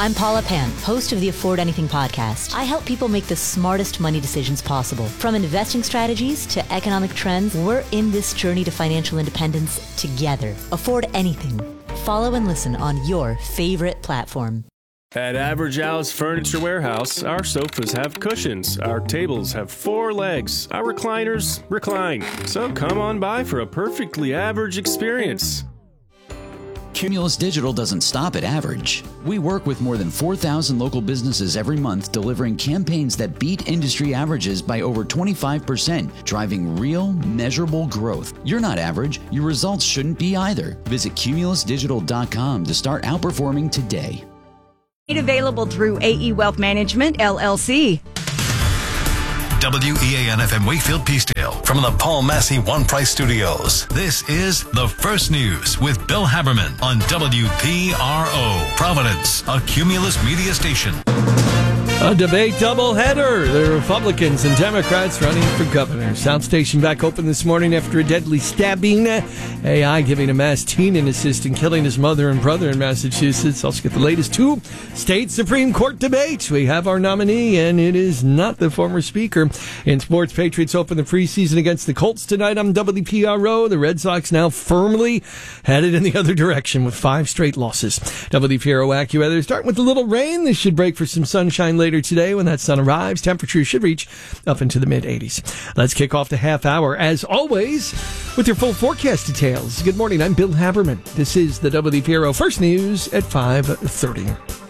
I'm Paula Pant, host of the Afford Anything podcast. I help people make the smartest money decisions possible. From investing strategies to economic trends, we're in this journey to financial independence together. Afford Anything. Follow and listen on your favorite platform. At Average Al's Furniture Warehouse, our sofas have cushions, our tables have 4 legs, our recliners recline. So come on by for a perfectly average experience. Cumulus Digital doesn't stop at average. We work with more than 4,000 local businesses every month, delivering campaigns that beat industry averages by over 25%, driving real, measurable growth. You're not average. Your results shouldn't be either. Visit cumulusdigital.com to start outperforming today. Available through AE Wealth Management, LLC. WEAN-FM Wakefield Peacedale from the Paul Massey One Price Studios. This is The First News with Bill Haberman on WPRO. Providence, a Cumulus media station. A debate doubleheader. The Republicans and Democrats running for governor. South Station back open this morning after a deadly stabbing. AI giving a mass teen an assist in killing his mother and brother in Massachusetts. Also get the latest 2 state Supreme Court debates. We have our nominee, and it is not the former speaker. In sports, Patriots open the preseason against the Colts tonight on WPRO. The Red Sox now firmly headed in the other direction with 5 straight losses. WPRO AccuWeather starting with a little rain. This should break for some sunshine later today when that sun arrives. Temperatures should reach up into the mid-80s. Let's kick off the half hour, as always, with your full forecast details. Good morning. I'm Bill Haberman. This is the WPRO First News at 5:30.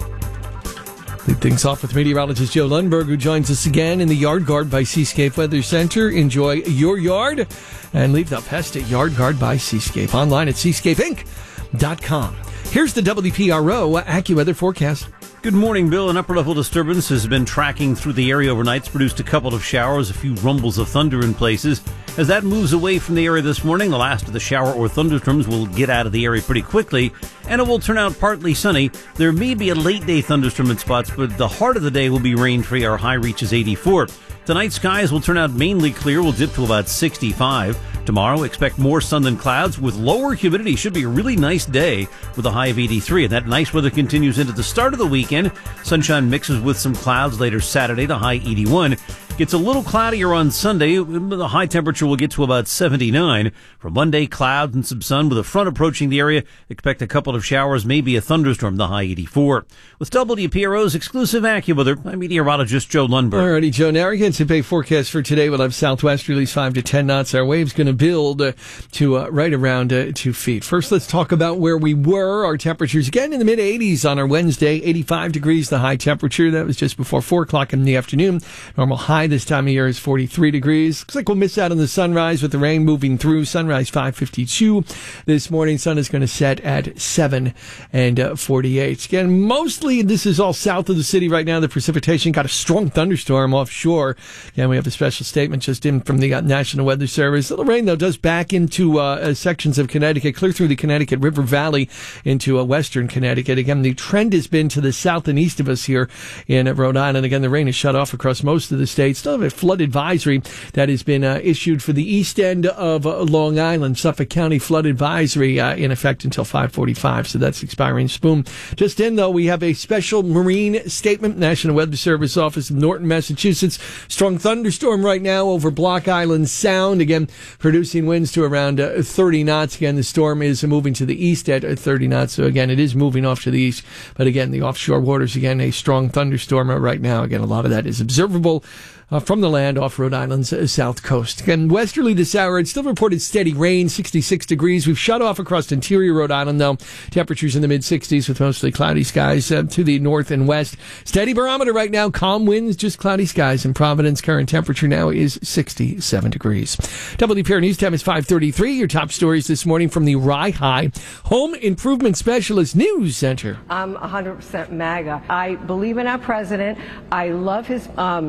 Lead things off with meteorologist Joe Lundberg, who joins us again in the Yard Guard by Seascape Weather Center. Enjoy your yard and leave the pest at Yard Guard by Seascape. Online at seascapeinc.com. Here's the WPRO AccuWeather forecast. Good morning, Bill. An upper-level disturbance has been tracking through the area overnight. It's produced a couple of showers, a few rumbles of thunder in places. As that moves away from the area this morning, the last of the shower or thunderstorms will get out of the area pretty quickly, and it will turn out partly sunny. There may be a late-day thunderstorm in spots, but the heart of the day will be rain-free. Our high reaches 84. Tonight, skies will turn out mainly clear. We'll dip to about 65. Tomorrow, expect more sun than clouds with lower humidity. Should be a really nice day with a high of 83. And that nice weather continues into the start of the weekend. Sunshine mixes with some clouds later Saturday, the high 81. Gets a little cloudier on Sunday. The high temperature will get to about 79. For Monday, clouds and some sun with a front approaching the area. Expect a couple of showers, maybe a thunderstorm, the high 84. With WPRO's exclusive AccuWeather, I'm meteorologist Joe Lundberg. Alrighty, Joe. Now our Bay forecast for today will have southwesterlies 5 to 10 knots. Our wave's going to build to right around 2 feet. First, let's talk about where we were. Our temperatures again in the mid-80s on our Wednesday. 85 degrees, the high temperature. That was just before 4 o'clock in the afternoon. Normal high this time of year is 43 degrees. Looks like we'll miss out on the sunrise with the rain moving through. Sunrise 5:52 this morning. Sun is going to set at 7 and 48. Again, mostly this is all south of the city right now. The precipitation got a strong thunderstorm offshore. Again, we have a special statement just in from the National Weather Service. A little rain, though, does back into sections of Connecticut, clear through the Connecticut River Valley into western Connecticut. Again, the trend has been to the south and east of us here in Rhode Island. Again, the rain is shut off across most of the state. Still have a flood advisory that has been issued for the east end of Long Island. Suffolk County flood advisory in effect until 5:45, so that's expiring soon. Just in, though, we have a special marine statement. National Weather Service office in Norton, Massachusetts. Strong thunderstorm right now over Block Island Sound. Again, producing winds to around 30 knots. Again, the storm is moving to the east at 30 knots. So again, it is moving off to the east. But again, the offshore waters, again, a strong thunderstorm right now. Again, a lot of that is observable from the land off Rhode Island's south coast. Again, westerly this hour, it's still reported steady rain, 66 degrees. We've shut off across interior Rhode Island, though. Temperatures in the mid-60s with mostly cloudy skies to the north and west. Steady barometer right now, calm winds, just cloudy skies. In Providence, current temperature now is 67 degrees. WPR News Time is 5:33. Your top stories this morning from the Rye High Home Improvement Specialist News Center. I'm 100% MAGA. I believe in our president. I love his,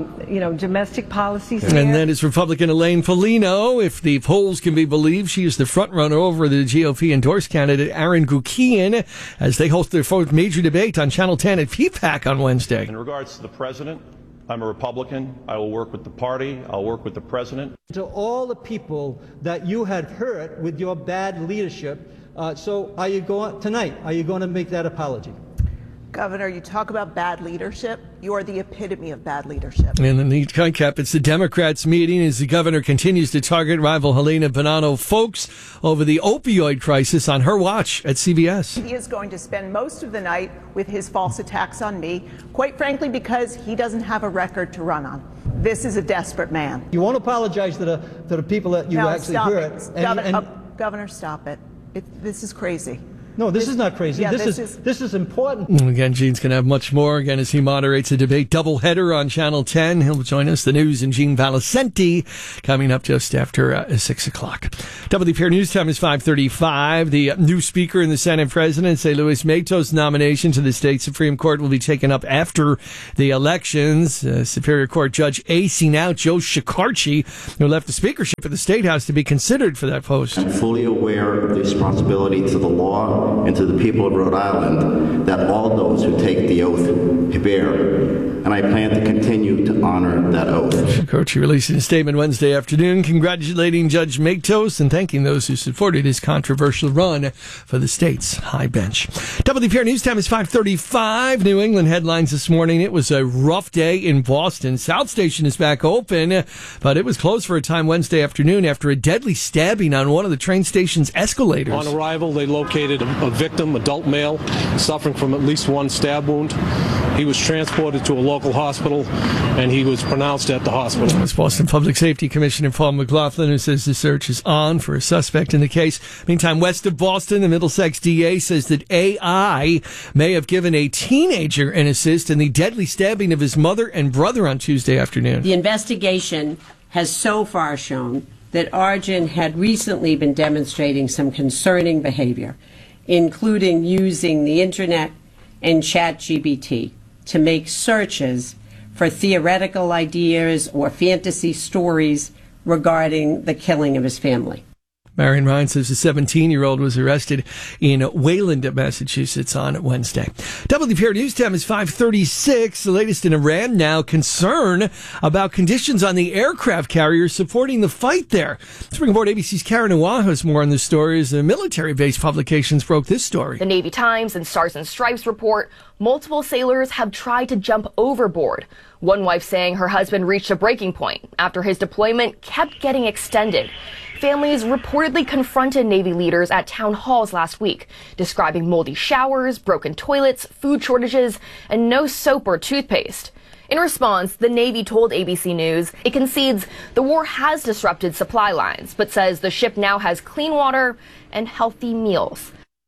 domestic policies. And that is Republican Elaine Foligno. If the polls can be believed, she is the front runner over the GOP endorsed candidate Aaron Guckian as they host their fourth major debate on Channel 10 at PPAC on Wednesday. In regards to the president, I'm a Republican. I will work with the party. I'll work with the president. To all the people that you had hurt with your bad leadership, so are you going to make that apology? Governor, you talk about bad leadership. You are the epitome of bad leadership. And in the nightcap, it's the Democrats meeting as the governor continues to target rival Helena Bonanno Folks over the opioid crisis on her watch at CBS. He is going to spend most of the night with his false attacks on me, quite frankly, because he doesn't have a record to run on. This is a desperate man. You won't apologize to the people that you actually hurt. Governor, stop it. This is crazy. No, this is not crazy. Yeah, this is important. Again, Gene's going to have much more again as he moderates a debate doubleheader on Channel 10. He'll join us. The news and Gene Valicenti coming up just after 6 o'clock. WPR News Time is 5:35. The new Speaker and the Senate President say Luis Matos' nomination to the state Supreme Court will be taken up after the elections. Superior Court Judge acing out Joe Shekarchi, who left the speakership of the State House to be considered for that post. I'm fully aware of the responsibility to the law and to the people of Rhode Island that all those who take the oath bear, and I plan to continue to honor that oath. Shekarchi releasing a statement Wednesday afternoon congratulating Judge Matos and thanking those who supported his controversial run for the state's high bench. WPR News Time is 5:35. New England headlines this morning. It was a rough day in Boston. South Station is back open, but it was closed for a time Wednesday afternoon after a deadly stabbing on one of the train station's escalators. On arrival, they located a victim, adult male, suffering from at least one stab wound. He was transported to a local hospital, and he was pronounced at the hospital. It's Boston Public Safety Commissioner Paul McLaughlin, who says the search is on for a suspect in the case. Meantime, west of Boston, the Middlesex DA says that AI may have given a teenager an assist in the deadly stabbing of his mother and brother on Tuesday afternoon. The investigation has so far shown that Arjun had recently been demonstrating some concerning behavior, including using the internet and ChatGPT to make searches for theoretical ideas or fantasy stories regarding the killing of his family. Marion Ryan says the 17-year-old was arrested in Wayland, Massachusetts on Wednesday. WPR News Time is 5:36. The latest in Iran now, concern about conditions on the aircraft carrier supporting the fight there. Let's bring aboard ABC's Karen Awaha has more on the story as the military-based publications broke this story. The Navy Times and Stars and Stripes report multiple sailors have tried to jump overboard. One wife saying her husband reached a breaking point after his deployment kept getting extended. Families reportedly confronted Navy leaders at town halls last week, describing moldy showers, broken toilets, food shortages, and no soap or toothpaste. In response, the Navy told ABC News it concedes the war has disrupted supply lines, but says the ship now has clean water and healthy meals.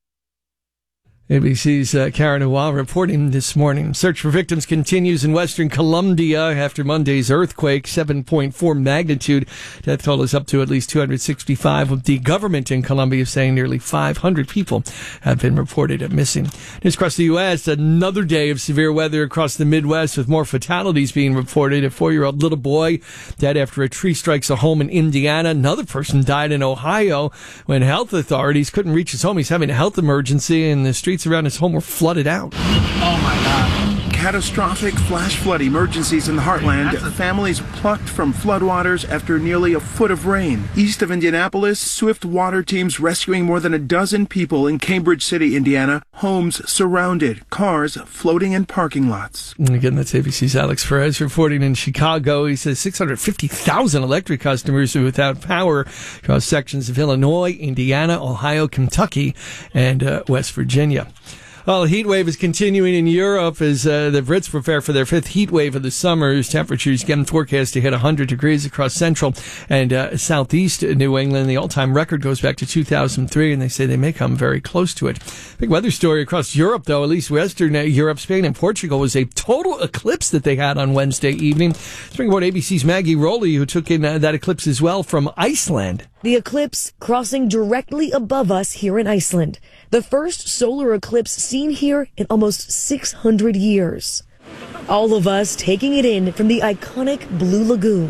ABC's Karen Awaha reporting this morning. Search for victims continues in western Colombia after Monday's earthquake, 7.4 magnitude. Death toll is up to at least 265, with the government in Colombia saying nearly 500 people have been reported missing. News across the U.S., another day of severe weather across the Midwest with more fatalities being reported. A 4-year-old little boy dead after a tree strikes a home in Indiana. Another person died in Ohio when health authorities couldn't reach his home. He's having a health emergency, and the streets around his home were flooded out. Oh my God. Catastrophic flash flood emergencies in the heartland. Families plucked from floodwaters after nearly a foot of rain. East of Indianapolis, swift water teams rescuing more than a dozen people in Cambridge City, Indiana. Homes surrounded, cars floating in parking lots. And again, that's ABC's Alex Perez reporting in Chicago. He says 650,000 electric customers are without power across sections of Illinois, Indiana, Ohio, Kentucky, and West Virginia. Well, the heat wave is continuing in Europe as the Brits prepare for their fifth heat wave of the summer. Temperatures again forecast to hit 100 degrees across central and southeast New England. The all-time record goes back to 2003, and they say they may come very close to it. Big weather story across Europe, though, at least Western Europe, Spain, and Portugal, was a total eclipse that they had on Wednesday evening. Let's bring aboard ABC's Maggie Rowley, who took in that eclipse as well from Iceland. The eclipse crossing directly above us here in Iceland. The first solar eclipse seen here in almost 600 years. All of us taking it in from the iconic Blue Lagoon.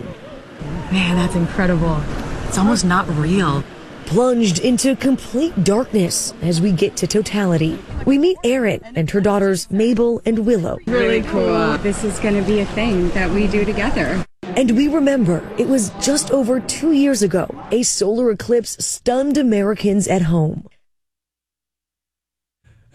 Man, that's incredible. It's almost not real. Plunged into complete darkness as we get to totality. We meet Erin and her daughters Mabel and Willow. Really cool. This is going to be a thing that we do together. And we remember it was just over 2 years ago, a solar eclipse stunned Americans at home.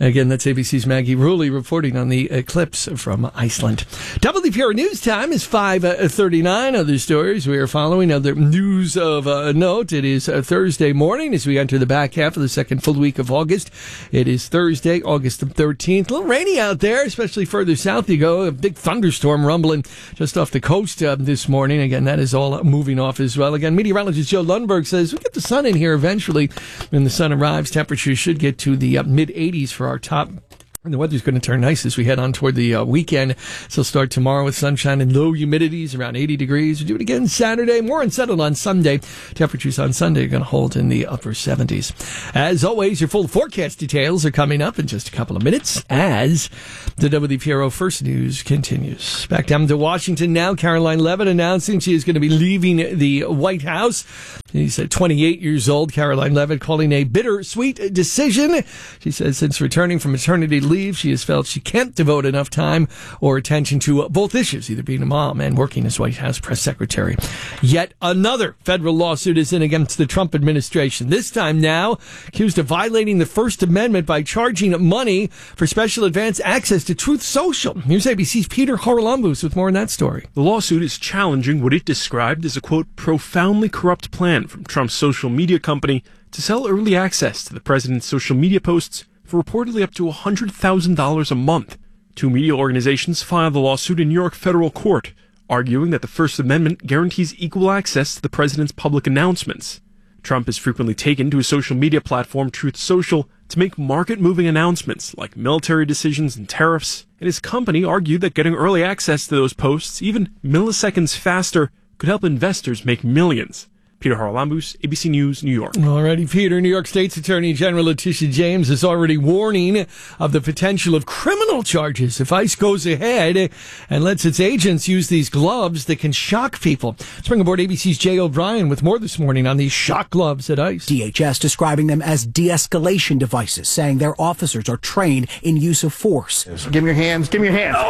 Again, that's ABC's Maggie Rulli reporting on the eclipse from Iceland. WPR News Time is 5:39. Other stories we are following. Other news of note. It is Thursday morning as we enter the back half of the second full week of August. It is Thursday, August 13th. A little rainy out there, especially further south you go. A big thunderstorm rumbling just off the coast this morning. Again, that is all moving off as well. Again, meteorologist Joe Lundberg says we'll get the sun in here eventually. When the sun arrives, temperatures should get to the mid-80s for our top. And the weather's going to turn nice as we head on toward the weekend. So start tomorrow with sunshine and low humidities around 80 degrees. We'll do it again Saturday. More unsettled on Sunday. Temperatures on Sunday are going to hold in the upper 70s. As always, your full forecast details are coming up in just a couple of minutes as the WPRO First News continues. Back down to Washington now. Caroline Leavitt announcing she is going to be leaving the White House. She's 28 years old. Caroline Leavitt calling a bittersweet decision. She says since returning from maternity leave, she has felt she can't devote enough time or attention to both issues, either being a mom and working as White House press secretary. Yet another federal lawsuit is in against the Trump administration. This time now accused of violating the First Amendment by charging money for special advance access to Truth Social. Here's ABC's Peter Haralambous with more on that story. The lawsuit is challenging what it described as a, quote, profoundly corrupt plan from Trump's social media company to sell early access to the president's social media posts for reportedly up to $100,000 a month. Two media organizations filed the lawsuit in New York federal court, arguing that the First Amendment guarantees equal access to the president's public announcements. Trump has frequently taken to his social media platform Truth Social to make market-moving announcements like military decisions and tariffs, and his company argued that getting early access to those posts, even milliseconds faster, could help investors make millions. Peter Haralambous, ABC News, New York. Alrighty, Peter. New York State's Attorney General Letitia James is already warning of the potential of criminal charges if ICE goes ahead and lets its agents use these gloves that can shock people. Let's bring aboard ABC's Jay O'Brien with more this morning on these shock gloves at ICE. DHS describing them as de-escalation devices, saying their officers are trained in use of force. Give me your hands. Give me your hands.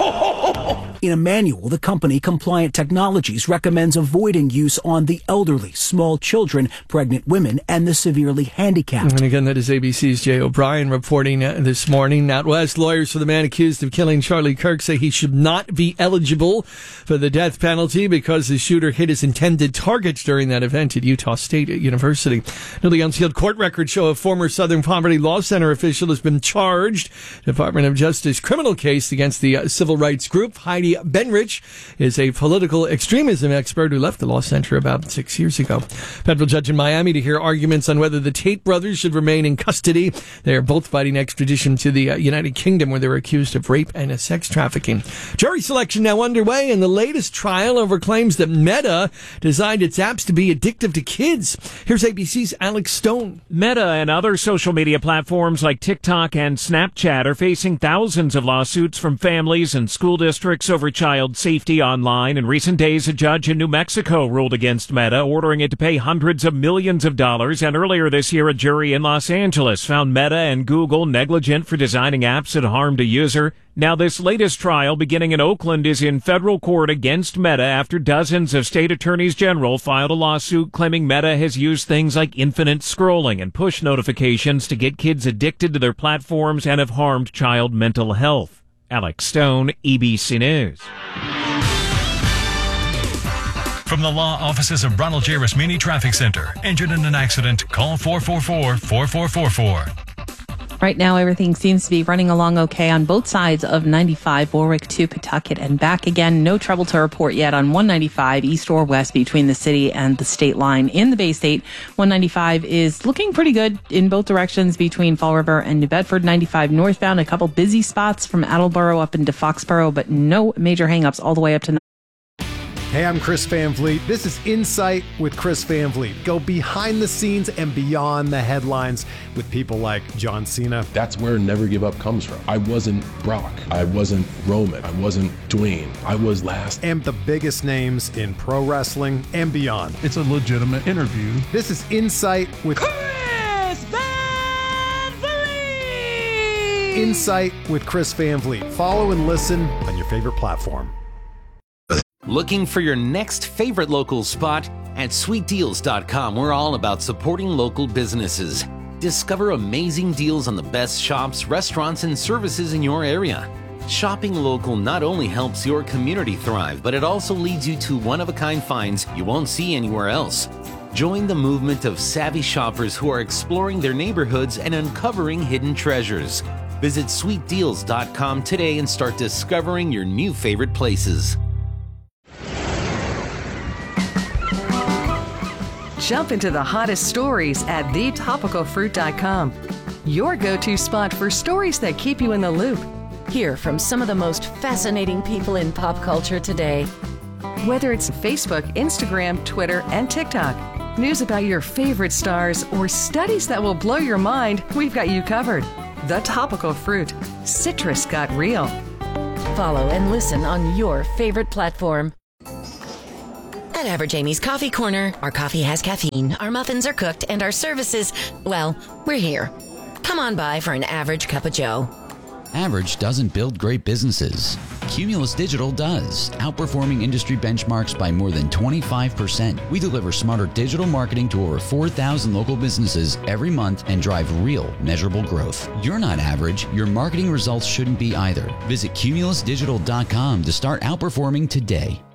In a manual, the company Compliant Technologies recommends avoiding use on the elderly, small children, pregnant women, and the severely handicapped. And again, that is ABC's Jay O'Brien reporting this morning. Out west, lawyers for the man accused of killing Charlie Kirk say he should not be eligible for the death penalty because the shooter hit his intended targets during that event at Utah State University. Newly unsealed court records show a former Southern Poverty Law Center official has been charged. Department of Justice criminal case against the civil rights group. Heidi Benrich is a political extremism expert who left the law center about 6 years ago. Federal judge in Miami to hear arguments on whether the Tate brothers should remain in custody. They are both fighting extradition to the United Kingdom where they were accused of rape and sex trafficking. Jury selection now underway in the latest trial over claims that Meta designed its apps to be addictive to kids. Here's ABC's Alex Stone. Meta and other social media platforms like TikTok and Snapchat are facing thousands of lawsuits from families and school districts over child safety online. In recent days, a judge in New Mexico ruled against Meta, ordering it to pay hundreds of millions of dollars. And earlier this year, a jury in Los Angeles found Meta and Google negligent for designing apps that harmed a user. Now, this latest trial, beginning in Oakland, is in federal court against Meta after dozens of state attorneys general filed a lawsuit claiming Meta has used things like infinite scrolling and push notifications to get kids addicted to their platforms and have harmed child mental health. Alex Stone, ABC News. From the law offices of Ronald J. Rasmini Traffic Center. Injured in an accident? Call 444-4444. Right now, everything seems to be running along okay on both sides of 95, Warwick to Pawtucket and back again. No trouble to report yet on 195 east or west between the city and the state line. In the Bay State, 195 is looking pretty good in both directions between Fall River and New Bedford. 95 northbound, a couple busy spots from Attleboro up into Foxborough, but no major hangups all the way up to. Hey, I'm Chris Van Vliet. This is Insight with Chris Van Vliet. Go behind the scenes and beyond the headlines with people like John Cena. That's where Never Give Up comes from. I wasn't Brock. I wasn't Roman. I wasn't Dwayne. I was last. And the biggest names in pro wrestling and beyond. It's a legitimate interview. This is Insight with Chris Van Vliet! Insight with Chris Van Vliet. Follow and listen on your favorite platform. Looking for your next favorite local spot? At sweetdeals.com, we're all about supporting local businesses. Discover amazing deals on the best shops, restaurants, and services in your area. Shopping local not only helps your community thrive, but it also leads you to one-of-a-kind finds you won't see anywhere else. Join the movement of savvy shoppers who are exploring their neighborhoods and uncovering hidden treasures. Visit sweetdeals.com today and start discovering your new favorite places. Jump into the hottest stories at thetopicalfruit.com. Your go-to spot for stories that keep you in the loop. Hear from some of the most fascinating people in pop culture today. Whether it's Facebook, Instagram, Twitter, and TikTok, news about your favorite stars, or studies that will blow your mind, we've got you covered. The Topical Fruit. Citrus got real. Follow and listen on your favorite platform. At Average Amy's Coffee Corner, our coffee has caffeine, our muffins are cooked, and our services, well, we're here. Come on by for an average cup of joe. Average doesn't build great businesses. Cumulus Digital does, outperforming industry benchmarks by more than 25%. We deliver smarter digital marketing to over 4,000 local businesses every month and drive real, measurable growth. You're not average. Your marketing results shouldn't be either. Visit cumulusdigital.com to start outperforming today.